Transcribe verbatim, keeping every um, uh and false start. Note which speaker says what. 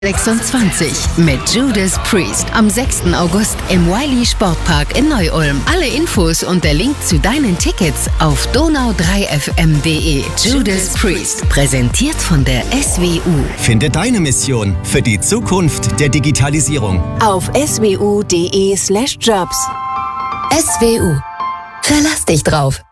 Speaker 1: sechsundzwanzig mit Judas Priest am sechsten August im Wiley Sportpark in Neu-Ulm. Alle Infos und der Link zu deinen Tickets auf donau drei f m punkt d e. Judas Priest, präsentiert von der S W U.
Speaker 2: Finde deine Mission für die Zukunft der Digitalisierung
Speaker 1: Auf s w u punkt d e slash jobs. S W U. Verlass dich drauf.